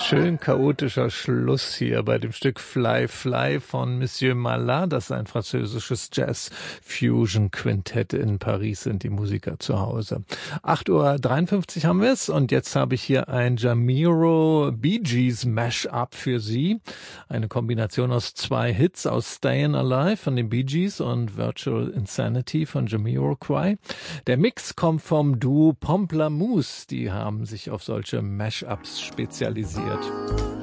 Schön chaotischer Schluss hier bei dem Stück Fly Fly von Monsieur Malin. Das ist ein französisches Jazz-Fusion-Quintett. In Paris sind die Musiker zu Hause. 8:53 Uhr haben wir es und jetzt habe ich hier ein Jamiro Bee Gees Mash-up für Sie. Eine Kombination aus zwei Hits, aus Stayin' Alive von den Bee Gees und Virtual Insanity von Jamiroquai. Der Mix kommt vom Duo Pomplamoose. Die haben sich auf solche Mash-ups spezialisiert.